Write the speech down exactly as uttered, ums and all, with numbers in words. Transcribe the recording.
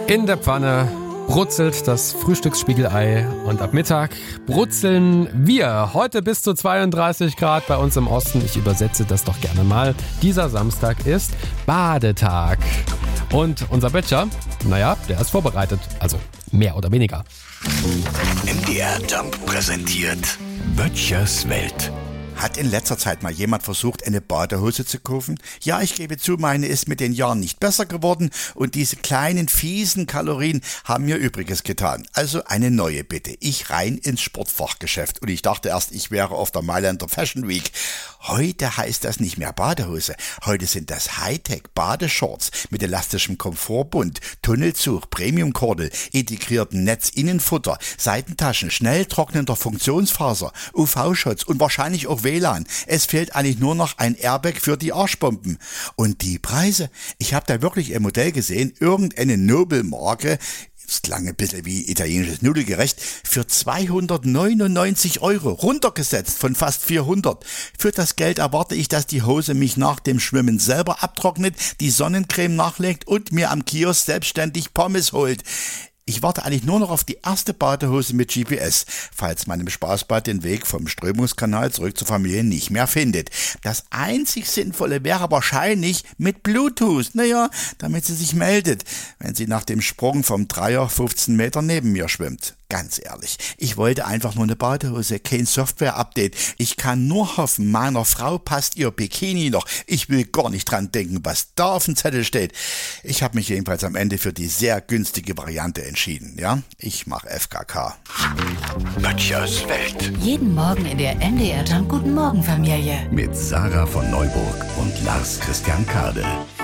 In der Pfanne brutzelt das Frühstücksspiegelei und ab Mittag brutzeln wir. Heute bis zu zweiunddreißig Grad bei uns im Osten. Ich übersetze das doch gerne mal. Dieser Samstag ist Badetag. Und unser Böttcher, naja, der ist vorbereitet. Also mehr oder weniger. M D R Jump präsentiert Böttchers Welt. Hat in letzter Zeit mal jemand versucht, eine Badehose zu kaufen? Ja, ich gebe zu, meine ist mit den Jahren nicht besser geworden und diese kleinen, fiesen Kalorien haben mir Übriges getan. Also eine neue bitte. Ich rein ins Sportfachgeschäft und ich dachte erst, ich wäre auf der Mailänder Fashion Week. Heute heißt das nicht mehr Badehose. Heute sind das Hightech-Badeshorts mit elastischem Komfortbund, Tunnelzug, Premiumkordel, integrierten Netzinnenfutter, Seitentaschen, schnell trocknender Funktionsfaser, U V-Schutz und wahrscheinlich auch W L A N. Es fehlt eigentlich nur noch ein Airbag für die Arschbomben. Und die Preise? Ich habe da wirklich ein Modell gesehen, irgendeine Nobelmarke, das klang ein bisschen wie italienisches Nudelgerecht, für zweihundertneunundneunzig Euro, runtergesetzt von fast vierhundert. Für das Geld erwarte ich, dass die Hose mich nach dem Schwimmen selber abtrocknet, die Sonnencreme nachlegt und mir am Kiosk selbstständig Pommes holt. Ich warte eigentlich nur noch auf die erste Badehose mit G P S, falls man im Spaßbad den Weg vom Strömungskanal zurück zur Familie nicht mehr findet. Das einzig Sinnvolle wäre wahrscheinlich mit Bluetooth, naja, damit sie sich meldet, wenn sie nach dem Sprung vom Dreier fünfzehn Meter neben mir schwimmt. Ganz ehrlich, ich wollte einfach nur eine Badehose, kein Software-Update. Ich kann nur hoffen, meiner Frau passt ihr Bikini noch. Ich will gar nicht dran denken, was da auf dem Zettel steht. Ich habe mich jedenfalls am Ende für die sehr günstige Variante entschieden. Ja, ich mache F K K. Böttchers Welt. Jeden Morgen in der M D R Jump Guten Morgen Familie. Mit Sarah von Neuburg und Lars Christian Kade.